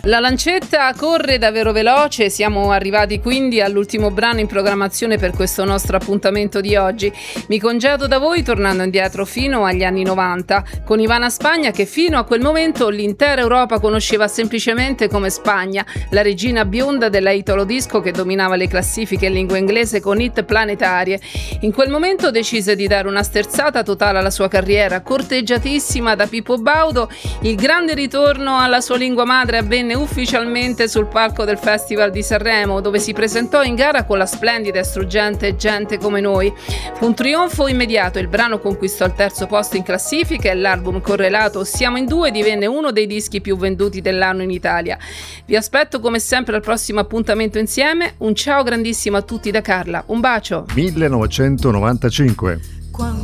La lancetta corre davvero veloce, siamo arrivati quindi all'ultimo brano in programmazione per questo nostro appuntamento di oggi. Mi congedo da voi tornando indietro fino agli anni 90, con Ivana Spagna che fino a quel momento l'intera Europa conosceva semplicemente come Spagna, la regina bionda della Italo Disco che dominava le classifiche in lingua inglese con hit planetarie. In quel momento decise di dare una sterzata totale alla sua carriera, corteggiatissima da Pippo Baudo. Il grande ritorno alla sua lingua madre avvenne ufficialmente sul palco del Festival di Sanremo, dove si presentò in gara con la splendida e struggente Gente come noi. Fu un trionfo immediato, il brano conquistò il terzo posto in classifica e l'album correlato Siamo in due divenne uno dei dischi più venduti dell'anno in Italia. Vi aspetto come sempre al prossimo appuntamento insieme. Un ciao grandissimo a tutti da Carla, un bacio. 1995